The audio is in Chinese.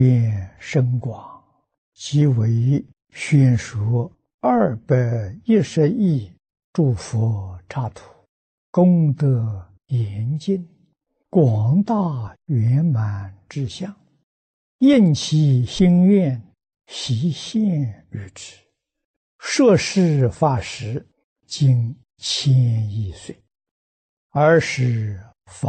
愿深广，即为宣说210亿诸佛刹土，功德严尽，广大圆满之相，应其心愿，悉现于之。摄事法时，经1000亿岁，尔时法